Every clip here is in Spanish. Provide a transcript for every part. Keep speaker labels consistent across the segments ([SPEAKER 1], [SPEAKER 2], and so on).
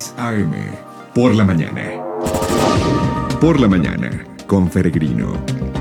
[SPEAKER 1] 6 AM, por la mañana. Por la mañana, con Peregrino.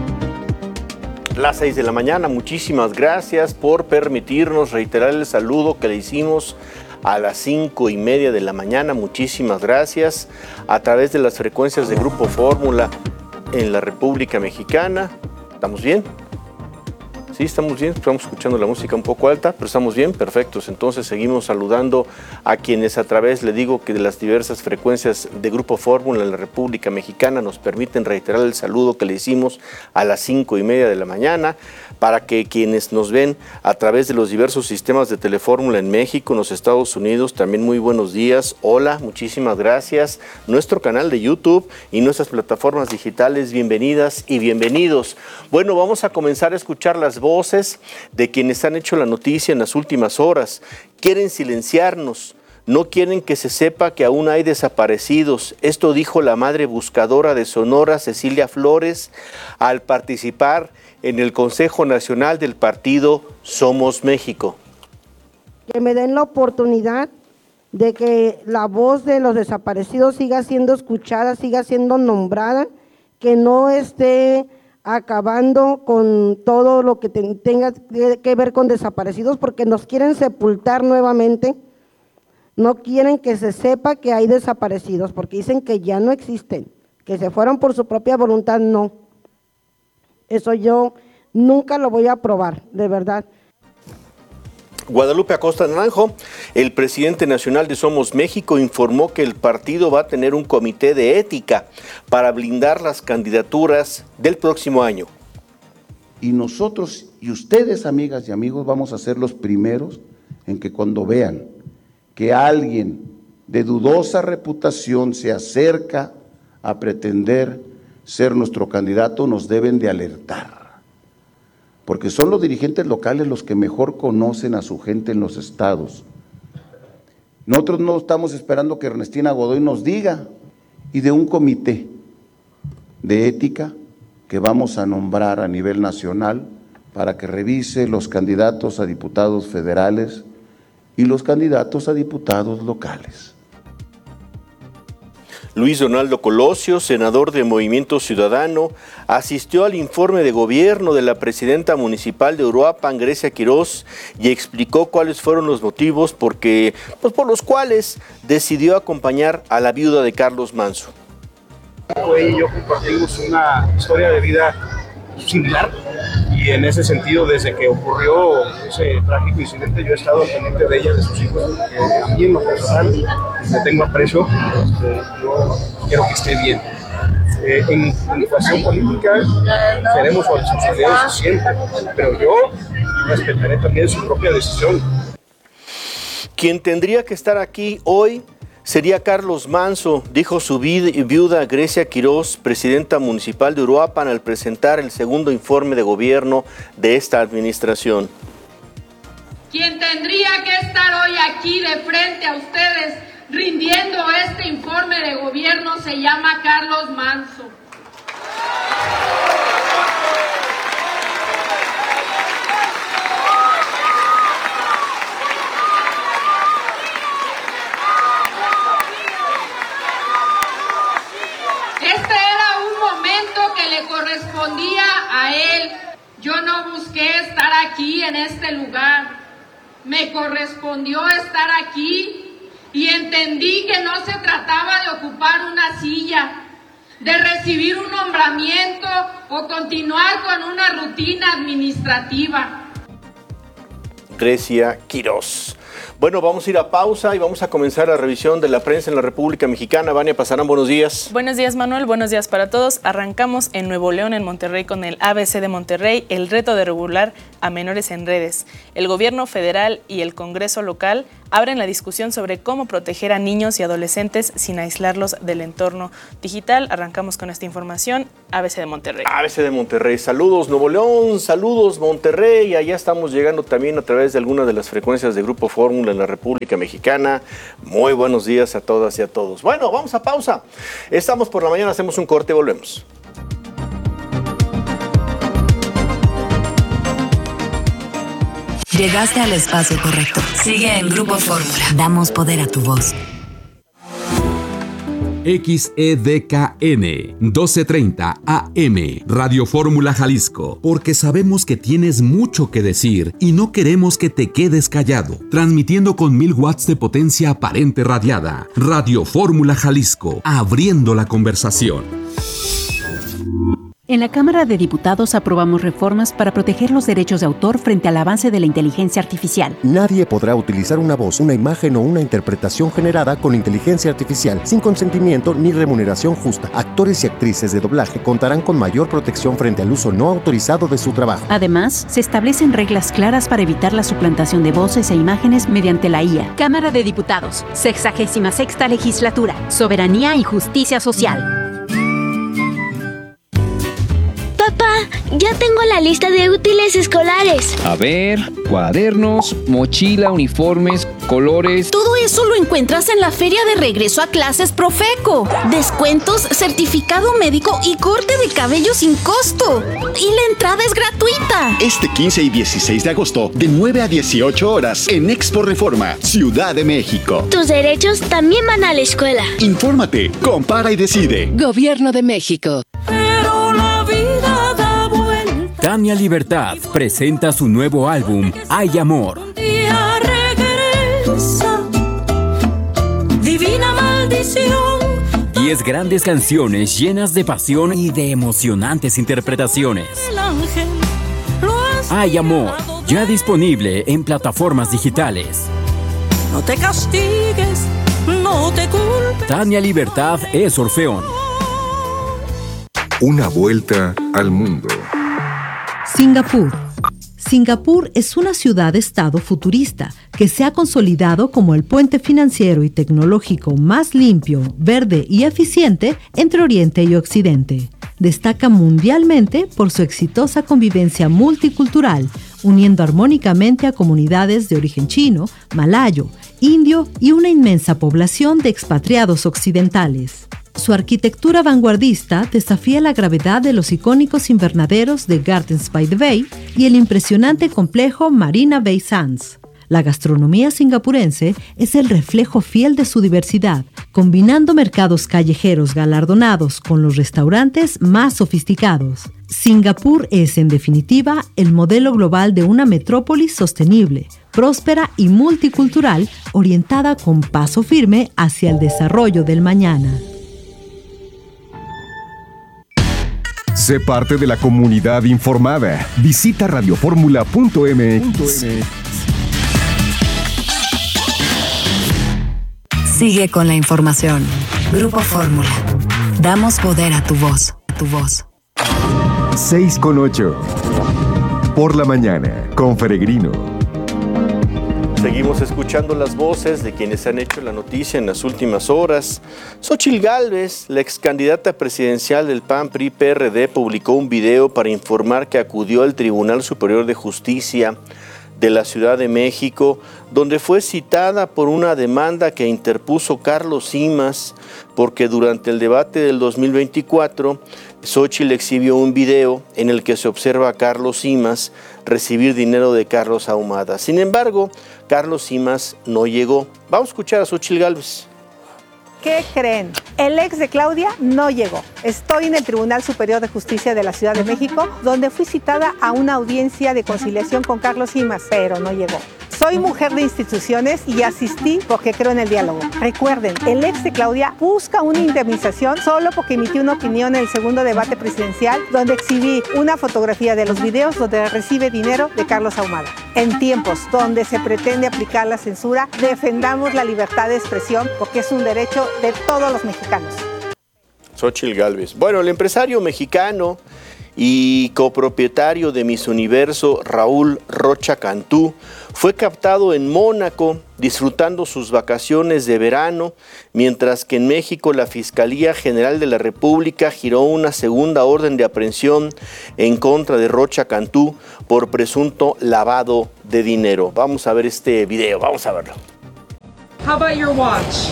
[SPEAKER 2] Las 6 de la mañana, muchísimas gracias por permitirnos reiterar el saludo que le hicimos a las 5:30 de la mañana. Muchísimas gracias a través de las frecuencias de Grupo Fórmula en la República Mexicana. ¿Estamos bien? Sí, estamos bien, estamos escuchando la música un poco alta, pero estamos bien, perfectos. Entonces seguimos saludando a quienes a través, le digo, que de las diversas frecuencias de Grupo Fórmula en la República Mexicana nos permiten reiterar el saludo que le hicimos a las 5:30 de la mañana, para que quienes nos ven a través de los diversos sistemas de Telefórmula en México, en los Estados Unidos, también muy buenos días, hola, muchísimas gracias. Nuestro canal de YouTube y nuestras plataformas digitales, bienvenidas y bienvenidos. Bueno, vamos a comenzar a escuchar las voces de quienes han hecho la noticia en las últimas horas. Quieren silenciarnos, no quieren que se sepa que aún hay desaparecidos. Esto dijo la madre buscadora de Sonora, Cecilia Flores, al participar en el Consejo Nacional del partido Somos México.
[SPEAKER 3] Que me den la oportunidad de que la voz de los desaparecidos siga siendo escuchada, siga siendo nombrada, que no esté acabando con todo lo que tenga que ver con desaparecidos, porque nos quieren sepultar nuevamente. No quieren que se sepa que hay desaparecidos, porque dicen que ya no existen, que se fueron por su propia voluntad. No, eso yo nunca lo voy a aprobar, de verdad.
[SPEAKER 2] Guadalupe Acosta Naranjo, el presidente nacional de Somos México, informó que el partido va a tener un comité de ética para blindar las candidaturas del próximo año.
[SPEAKER 4] Y nosotros y ustedes, amigas y amigos, vamos a ser los primeros en que cuando vean que alguien de dudosa reputación se acerca a pretender ser nuestro candidato, nos deben de alertar. Porque son los dirigentes locales los que mejor conocen a su gente en los estados. Nosotros no estamos esperando que Ernestina Godoy nos diga, y de un comité de ética que vamos a nombrar a nivel nacional para que revise los candidatos a diputados federales y los candidatos a diputados locales.
[SPEAKER 2] Luis Donaldo Colosio, senador de Movimiento Ciudadano, asistió al informe de gobierno de la presidenta municipal de Uruapan, Grecia Quirós, y explicó cuáles fueron los motivos por los cuales decidió acompañar a la viuda de Carlos Manzo.
[SPEAKER 5] Ella y yo compartimos una historia de vida similar, y en ese sentido, desde que ocurrió ese trágico incidente, yo he estado al pendiente de ella, de sus hijos, porque a mí en lo personal le tengo aprecio, yo quiero que esté bien. En cuestión política queremos a sus aliados siempre, pero yo respetaré también su propia decisión.
[SPEAKER 2] Quien tendría que estar aquí hoy sería Carlos Manzo, dijo su viuda Grecia Quirós, presidenta municipal de Uruapan, al presentar el segundo informe de gobierno de esta administración.
[SPEAKER 6] Quien tendría que estar hoy aquí de frente a ustedes rindiendo este informe de gobierno se llama Carlos Manzo. Correspondía a él. Yo no busqué estar aquí en este lugar. Me correspondió estar aquí y entendí que no se trataba de ocupar una silla, de recibir un nombramiento o continuar con una rutina administrativa.
[SPEAKER 2] Grecia Quirós. Bueno, vamos a ir a pausa y vamos a comenzar la revisión de la prensa en la República Mexicana. Vania Pasarán, buenos días.
[SPEAKER 7] Buenos días, Manuel. Buenos días para todos. Arrancamos en Nuevo León, en Monterrey, con el ABC de Monterrey, el reto de regular a menores en redes. El gobierno federal y el Congreso local abren la discusión sobre cómo proteger a niños y adolescentes sin aislarlos del entorno digital. Arrancamos con esta información. ABC de Monterrey. ABC
[SPEAKER 2] de Monterrey. Saludos, Nuevo León. Saludos, Monterrey. Allá estamos llegando también a través de algunas de las frecuencias de Grupo Fórmula en la República Mexicana. Muy buenos días a todas y a todos. Bueno, vamos a pausa. Estamos por la mañana, hacemos un corte y volvemos.
[SPEAKER 8] Llegaste al espacio correcto. Sigue en Grupo Fórmula. Damos poder a tu voz. XEDKN 1230 AM, Radio Fórmula Jalisco, porque sabemos que tienes mucho que decir y no queremos que te quedes callado. Transmitiendo con 1000 watts de potencia aparente radiada. Radio Fórmula Jalisco, abriendo la conversación.
[SPEAKER 9] En la Cámara de Diputados aprobamos reformas para proteger los derechos de autor frente al avance de la inteligencia artificial.
[SPEAKER 10] Nadie podrá utilizar una voz, una imagen o una interpretación generada con inteligencia artificial sin consentimiento ni remuneración justa. Actores y actrices de doblaje contarán con mayor protección frente al uso no autorizado de su trabajo.
[SPEAKER 9] Además, se establecen reglas claras para evitar la suplantación de voces e imágenes mediante la IA. Cámara de Diputados, 66ª Legislatura, Soberanía y Justicia Social.
[SPEAKER 11] Papá, ya tengo la lista de útiles escolares.
[SPEAKER 12] A ver, cuadernos, mochila, uniformes, colores.
[SPEAKER 13] Todo eso lo encuentras en la Feria de Regreso a Clases Profeco. Descuentos, certificado médico y corte de cabello sin costo. Y la entrada es gratuita.
[SPEAKER 14] Este 15 y 16 de agosto, de 9 a 18 horas, en Expo Reforma, Ciudad de México.
[SPEAKER 11] Tus derechos también van a la escuela.
[SPEAKER 14] Infórmate, compara y decide.
[SPEAKER 13] Gobierno de México.
[SPEAKER 15] Tania Libertad presenta su nuevo álbum, Hay Amor.
[SPEAKER 16] Divina maldición.
[SPEAKER 15] 10 grandes canciones llenas de pasión y de emocionantes interpretaciones. Hay Amor, ya disponible en plataformas digitales.
[SPEAKER 16] No te castigues, no te culpes.
[SPEAKER 15] Tania Libertad es Orfeón.
[SPEAKER 1] Una vuelta al mundo.
[SPEAKER 17] Singapur. Singapur es una ciudad-estado futurista que se ha consolidado como el puente financiero y tecnológico más limpio, verde y eficiente entre Oriente y Occidente. Destaca mundialmente por su exitosa convivencia multicultural, uniendo armónicamente a comunidades de origen chino, malayo, indio y una inmensa población de expatriados occidentales. Su arquitectura vanguardista desafía la gravedad de los icónicos invernaderos de Gardens by the Bay y el impresionante complejo Marina Bay Sands. La gastronomía singapurense es el reflejo fiel de su diversidad, combinando mercados callejeros galardonados con los restaurantes más sofisticados. Singapur es, en definitiva, el modelo global de una metrópolis sostenible, próspera y multicultural, orientada con paso firme hacia el desarrollo del mañana.
[SPEAKER 1] Sé parte de la comunidad informada. Visita radioformula.mx.
[SPEAKER 18] Sigue con la información. Grupo Fórmula. Damos poder a tu voz.
[SPEAKER 1] 6:08. Por la mañana, con Peregrino.
[SPEAKER 2] Seguimos escuchando las voces de quienes han hecho la noticia en las últimas horas. Xóchitl Gálvez, la ex candidata presidencial del PAN-PRI-PRD, publicó un video para informar que acudió al Tribunal Superior de Justicia de la Ciudad de México, donde fue citada por una demanda que interpuso Carlos Simas, porque durante el debate del 2024, Xóchitl exhibió un video en el que se observa a Carlos Simas recibir dinero de Carlos Ahumada. Sin embargo, Carlos Simas no llegó. Vamos a escuchar a Xóchitl Gálvez.
[SPEAKER 19] ¿Qué creen? El ex de Claudia no llegó. Estoy en el Tribunal Superior de Justicia de la Ciudad de México, donde fui citada a una audiencia de conciliación con Carlos Simas, pero no llegó. Soy mujer de instituciones y asistí porque creo en el diálogo. Recuerden, el ex de Claudia busca una indemnización solo porque emitió una opinión en el segundo debate presidencial, donde exhibí una fotografía de los videos donde recibe dinero de Carlos Ahumada. En tiempos donde se pretende aplicar la censura, defendamos la libertad de expresión porque es un derecho de todos los mexicanos.
[SPEAKER 2] Xóchitl Gálvez. Bueno, el empresario mexicano y copropietario de Miss Universo, Raúl Rocha Cantú, fue captado en Mónaco disfrutando sus vacaciones de verano, mientras que en México la Fiscalía General de la República giró una segunda orden de aprehensión en contra de Rocha Cantú por presunto lavado de dinero. Vamos a ver este video, vamos a verlo.
[SPEAKER 6] How about your watch?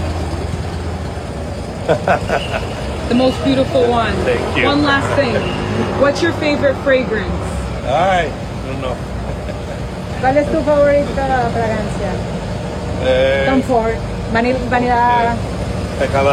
[SPEAKER 6] The most beautiful one.
[SPEAKER 5] Thank you.
[SPEAKER 6] One last thing. What's your favorite fragrance?
[SPEAKER 5] Ay, no.
[SPEAKER 20] ¿Cuál es tu favorita fragancia? Tom Ford, vanilla.
[SPEAKER 5] Kebab.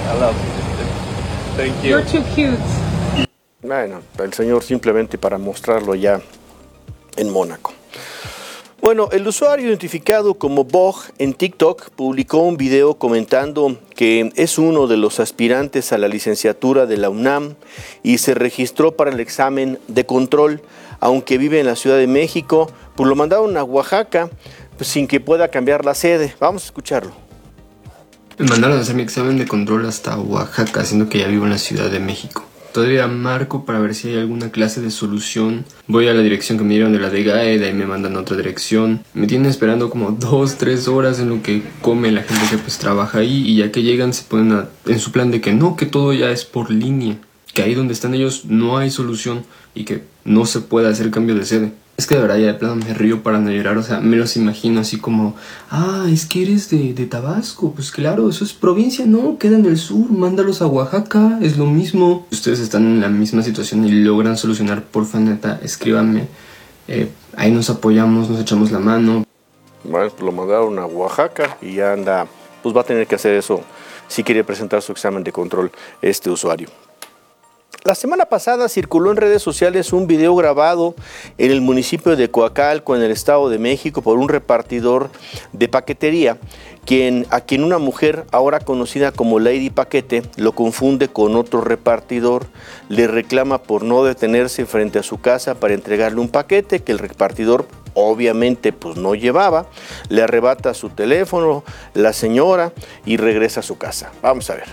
[SPEAKER 2] I love it. Thank you.
[SPEAKER 16] You're too cute.
[SPEAKER 2] Bueno, el señor simplemente para mostrarlo ya en Mónaco. Bueno, el usuario identificado como Bog en TikTok publicó un video comentando que es uno de los aspirantes a la licenciatura de la UNAM y se registró para el examen de control, aunque vive en la Ciudad de México, pues lo mandaron a Oaxaca pues, sin que pueda cambiar la sede. Vamos a escucharlo.
[SPEAKER 21] Me mandaron a hacer mi examen de control hasta Oaxaca, siendo que ya vivo en la Ciudad de México. Todavía marco para ver si hay alguna clase de solución. Voy a la dirección que me dieron de la DGAE, de ahí me mandan a otra dirección. Me tienen esperando como 2-3 horas en lo que come la gente que pues trabaja ahí, y ya que llegan se ponen en su plan de que no, que todo ya es por línea, que ahí donde están ellos no hay solución y que no se puede hacer cambio de sede. Es que de verdad ya de plano me río para no llorar, o sea, me los imagino así como, es que eres de Tabasco, pues claro, eso es provincia, no, queda en el sur, mándalos a Oaxaca, es lo mismo. Ustedes están en la misma situación y logran solucionar, porfa, neta, escríbanme, ahí nos apoyamos, nos echamos la mano.
[SPEAKER 2] Bueno, pues lo mandaron a Oaxaca y ya anda, pues va a tener que hacer eso si quiere presentar su examen de control este usuario. La semana pasada circuló en redes sociales un video grabado en el municipio de Coacalco, en el Estado de México, por un repartidor de paquetería, a quien una mujer, ahora conocida como Lady Paquete, lo confunde con otro repartidor, le reclama por no detenerse frente a su casa para entregarle un paquete que el repartidor obviamente pues no llevaba, le arrebata su teléfono, la señora, y regresa a su casa. Vamos a ver.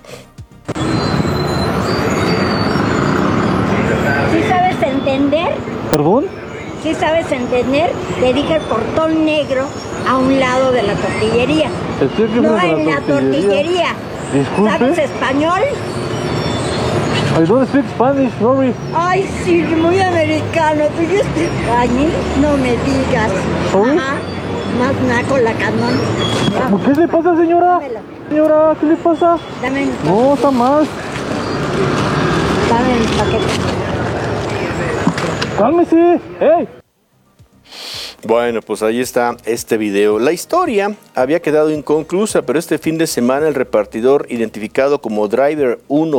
[SPEAKER 22] ¿Sí sabes entender?
[SPEAKER 23] ¿Perdón?
[SPEAKER 22] ¿Sí sabes entender? Le dije el portón negro a un lado de la tortillería. No en la tortillería.
[SPEAKER 23] Disculpe.
[SPEAKER 22] ¿Sabes español?
[SPEAKER 23] I don't speak Spanish, sorry.
[SPEAKER 22] Ay, sí, muy americano. ¿Tú yo speak Spanish? No me digas.
[SPEAKER 23] ¿Sorry?
[SPEAKER 22] Ajá. Más naco la canón.
[SPEAKER 23] ¿Qué le pasa, señora? Señora, ¿qué le pasa?
[SPEAKER 22] Dame mi paquete.
[SPEAKER 23] No, está más.
[SPEAKER 22] Dame mi paquete.
[SPEAKER 23] ¡Cálmese! ¡Ey!
[SPEAKER 2] Bueno, pues ahí está este video. La historia había quedado inconclusa, pero este fin de semana el repartidor identificado como Driver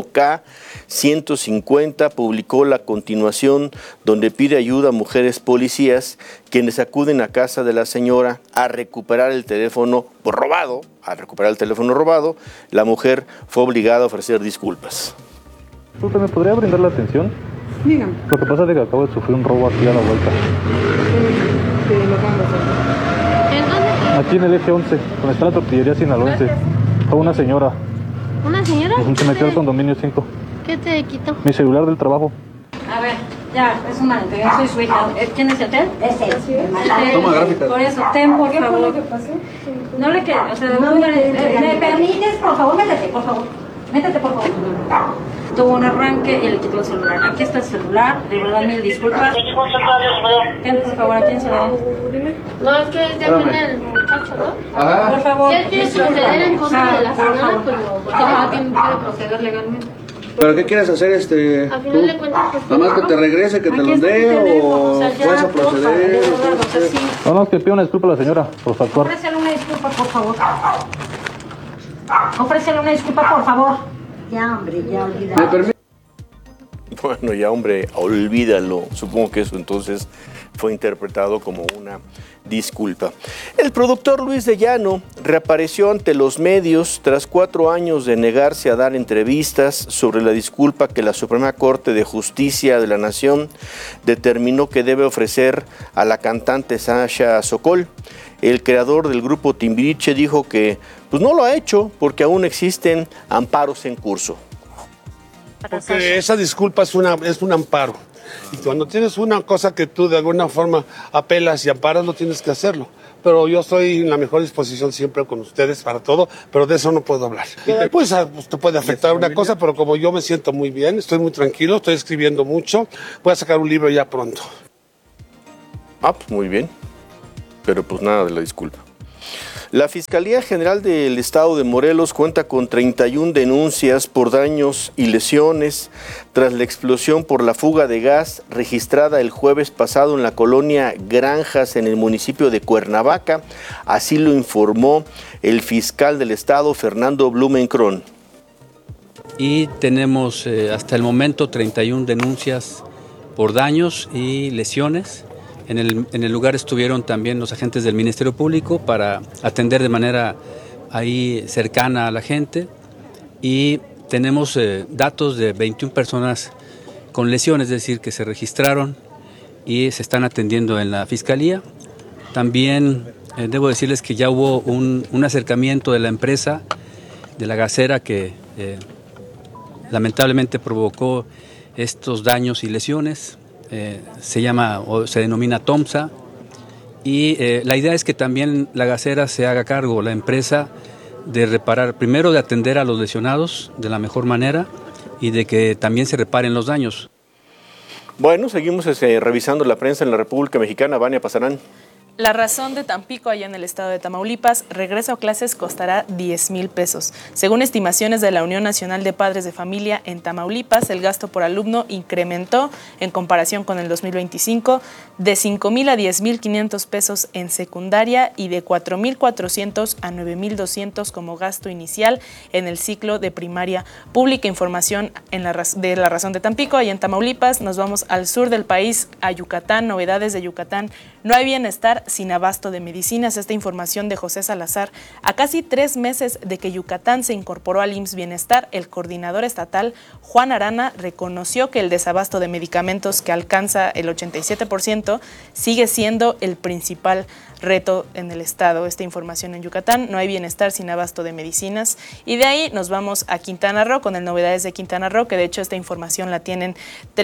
[SPEAKER 2] 1K150 publicó la continuación donde pide ayuda a mujeres policías quienes acuden a casa de la señora a recuperar el teléfono robado. La mujer fue obligada a ofrecer disculpas.
[SPEAKER 23] ¿Usted me podría brindar la atención?
[SPEAKER 22] Dígame.
[SPEAKER 23] Lo que pasa es que acabo de sufrir un robo aquí a la vuelta.
[SPEAKER 22] ¿En dónde?
[SPEAKER 23] Aquí en el eje 11, donde está la tortillería sinaloense. Fue una señora.
[SPEAKER 22] ¿Una señora?
[SPEAKER 23] Se metió al condominio 5.
[SPEAKER 22] ¿Qué te quitó?
[SPEAKER 23] Mi celular del trabajo.
[SPEAKER 22] A ver, ya, es un malentendido, soy su hija. ¿Quién es usted? Es él.
[SPEAKER 23] Toma gráfica.
[SPEAKER 22] Por eso, ten, por favor. ¿Qué fue lo que pasó? No le quedo, o sea, ¿me permites? Por favor, métete, por favor. Métete, por favor. Tuvo un arranque y le quitó el celular. Aquí está el celular, de verdad, mil disculpas. Ten, por favor, ¿a quién se lo da?
[SPEAKER 24] No, es que depende del muchacho, ¿no?
[SPEAKER 23] Ajá.
[SPEAKER 22] Por favor.
[SPEAKER 24] Si él quiere proceder en contra de la señora, pues no, porque cada quien puede proceder legalmente.
[SPEAKER 25] ¿Pero qué quieres hacer,
[SPEAKER 24] A final de cuentas, pues,
[SPEAKER 25] ¿Nada más que te regrese, que te lo dé o vas a proceder?
[SPEAKER 23] No, que pido una disculpa a la señora por factuar.
[SPEAKER 22] Ofrécele una disculpa, por favor. Ofrécele una disculpa, por favor. Ya, hombre, ya olvídalo.
[SPEAKER 2] Bueno, ya hombre, olvídalo. Supongo que eso entonces fue interpretado como una disculpa. El productor Luis de Llano reapareció ante los medios tras 4 años de negarse a dar entrevistas sobre la disculpa que la Suprema Corte de Justicia de la Nación determinó que debe ofrecer a la cantante Sasha Sokol. El creador del grupo Timbiriche dijo que pues no lo ha hecho porque aún existen amparos en curso.
[SPEAKER 26] Porque esa disculpa es un amparo. Y cuando tienes una cosa que tú de alguna forma apelas y amparas, no tienes que hacerlo. Pero yo estoy en la mejor disposición siempre con ustedes para todo, pero de eso no puedo hablar. Pues te puede afectar una cosa, pero como yo me siento muy bien, estoy muy tranquilo, estoy escribiendo mucho, voy a sacar un libro ya pronto.
[SPEAKER 2] Pues muy bien. Pero pues nada de la disculpa. La Fiscalía General del Estado de Morelos cuenta con 31 denuncias por daños y lesiones tras la explosión por la fuga de gas registrada el jueves pasado en la colonia Granjas en el municipio de Cuernavaca. Así lo informó el fiscal del Estado, Fernando Blumenkron.
[SPEAKER 3] y tenemos hasta el momento 31 denuncias por daños y lesiones. En el lugar estuvieron también los agentes del Ministerio Público para atender de manera ahí cercana a la gente, y tenemos datos de 21 personas con lesiones, es decir, que se registraron y se están atendiendo en la Fiscalía. También debo decirles que ya hubo un acercamiento de la empresa, de la gasera, que lamentablemente provocó estos daños y lesiones. Se llama o se denomina TOMSA, y la idea es que también la gasera se haga cargo, la empresa, de reparar, primero de atender a los lesionados de la mejor manera y de que también se reparen los daños.
[SPEAKER 2] Bueno, seguimos revisando la prensa en la República Mexicana. Vania Pasarán.
[SPEAKER 4] La Razón de Tampico, allá en el estado de Tamaulipas, regreso a clases costará 10,000 pesos. Según estimaciones de la Unión Nacional de Padres de Familia, en Tamaulipas el gasto por alumno incrementó en comparación con el 2025 de 5,000 a 10,500 pesos en secundaria y de 4,400 a 9,200 como gasto inicial en el ciclo de primaria pública. Información de La Razón de Tampico, allá en Tamaulipas. Nos vamos al sur del país, a Yucatán. Novedades de Yucatán. No hay bienestar sin abasto de medicinas. Esta información de José Salazar. A casi 3 meses de que Yucatán se incorporó al IMSS Bienestar, el coordinador estatal, Juan Arana, reconoció que el desabasto de medicamentos, que alcanza el 87%, sigue siendo el principal reto en el estado. Esta información en Yucatán. No hay bienestar sin abasto de medicinas. Y de ahí nos vamos a Quintana Roo con el Novedades de Quintana Roo, que de hecho esta información la tienen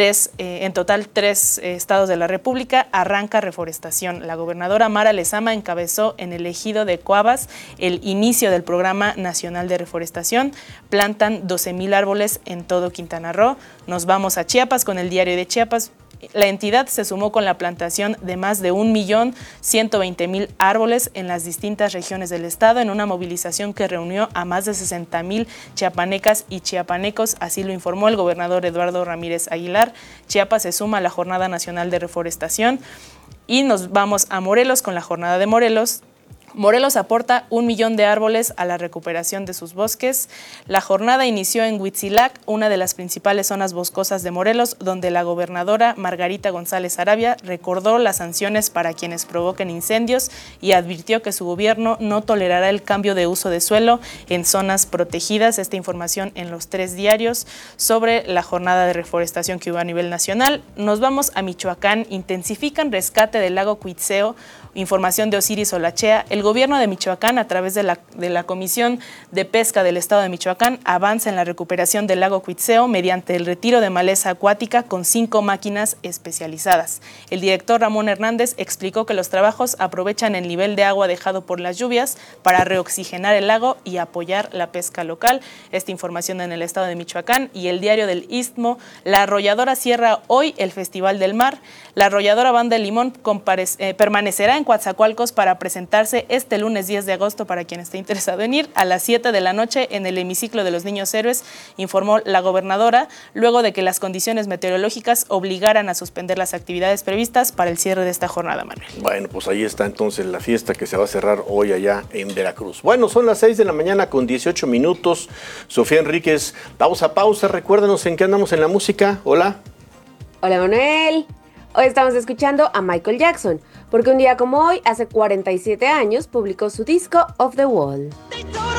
[SPEAKER 4] en total 3 estados de la República. Arranca reforestación. La gobernadora Mara Lezama encabezó en el ejido de Coabas el inicio del Programa Nacional de Reforestación. Plantan 12,000 árboles en todo Quintana Roo. Nos vamos a Chiapas con el Diario de Chiapas. La entidad se sumó con la plantación de más de 1,120,000 árboles en las distintas regiones del estado, en una movilización que reunió a más de 60,000 chiapanecas y chiapanecos. Así lo informó el gobernador Eduardo Ramírez Aguilar. Chiapas se suma a la Jornada Nacional de Reforestación. Y nos vamos a Morelos con la Jornada de Morelos. Morelos aporta 1 millón de árboles a la recuperación de sus bosques. La jornada inició en Huitzilac, una de las principales zonas boscosas de Morelos, donde la gobernadora Margarita González Arabia recordó las sanciones para quienes provoquen incendios y advirtió que su gobierno no tolerará el cambio de uso de suelo en zonas protegidas. Esta información en los 3 diarios sobre la jornada de reforestación que hubo a nivel nacional. Nos vamos a Michoacán. Intensifican rescate del lago Cuitzeo. Información de Osiris Olachea. El gobierno de Michoacán, a través de la Comisión de Pesca del Estado de Michoacán, avanza en la recuperación del lago Cuitzeo mediante el retiro de maleza acuática con 5 máquinas especializadas. El director Ramón Hernández explicó que los trabajos aprovechan el nivel de agua dejado por las lluvias para reoxigenar el lago y apoyar la pesca local. Esta información en el Estado de Michoacán. Y el Diario del Istmo. La arrolladora cierra hoy el Festival del Mar. La arrolladora Banda de Limón permanecerá en Coatzacoalcos para presentarse este lunes 10 de agosto para quien esté interesado en ir a las 7 de la noche en el hemiciclo de los Niños Héroes, informó la gobernadora, luego de que las condiciones meteorológicas obligaran a suspender las actividades previstas para el cierre de esta jornada, Manuel.
[SPEAKER 2] Bueno, pues ahí está entonces la fiesta que se va a cerrar hoy allá en Veracruz. Bueno, son las 6 de la mañana con 18 minutos. Sofía Enríquez, vamos a pausa. Recuérdanos en qué andamos en la música. Hola.
[SPEAKER 7] Hola, Manuel. Hoy estamos escuchando a Michael Jackson, porque un día como hoy, hace 47 años, publicó su disco Off the Wall.